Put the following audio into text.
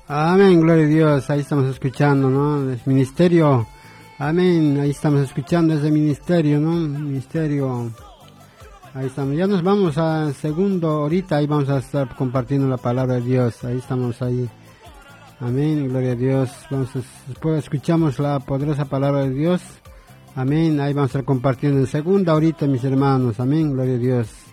Amén, gloria a Dios. Ahí estamos escuchando, ¿no? El ministerio. Amén. Ahí estamos escuchando ese ministerio, ¿no? Ministerio. Ahí estamos. Ya nos vamos al segundo. Ahorita ahí vamos a estar compartiendo la palabra de Dios. Ahí estamos ahí. Amén, gloria a Dios. Después escuchamos la poderosa palabra de Dios. Amén. Ahí vamos a estar compartiendo en segunda ahorita, mis hermanos. Amén, gloria a Dios.